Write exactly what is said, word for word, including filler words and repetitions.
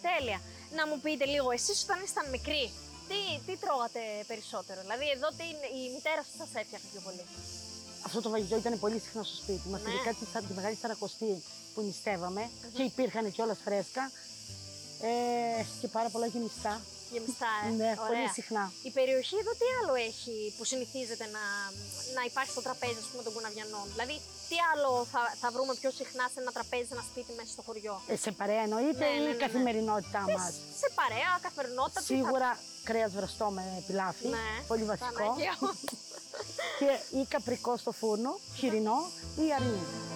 Τέλεια. Να μου πείτε λίγο, εσείς όταν ήσταν μικροί, τι, τι τρώγατε περισσότερο? Δηλαδή, εδώ τι, η μητέρα σας έφτιαχνε πιο πολύ? Αυτό το φαγητό ήταν πολύ συχνό στο σπίτι μας. Ναι. Ειδικά τη, τη Μεγάλη Σαρακοστή που νηστεύαμε mm-hmm. και υπήρχαν κιόλας φρέσκα ε, και πάρα πολλά γεμιστά. Γεμιστά, ε. Ναι, ωραία. πολύ συχνά. Η περιοχή εδώ τι άλλο έχει που συνηθίζεται να, να υπάρχει στο τραπέζι, ας πούμε, των κουναβιανών? Δηλαδή, τι άλλο θα, θα βρούμε πιο συχνά σε ένα τραπέζι, σε ένα σπίτι μέσα στο χωριό? Ε, σε παρέα εννοείται ναι, ναι, ή ναι, η ναι. καθημερινότητά ναι. μας? Σε παρέα, καθημερινότητα. Σίγουρα θα... κρέας βραστό με πιλάφι, ναι, πολύ βασικό. και ή καπρικό στο φούρνο, χοιρινό ή αρνί.